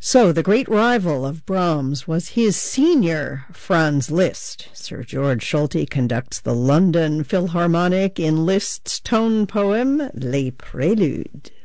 So the great rival of Brahms was his senior, Franz Liszt. Sir George Solti conducts the London Philharmonic in Liszt's tone poem, Les Préludes.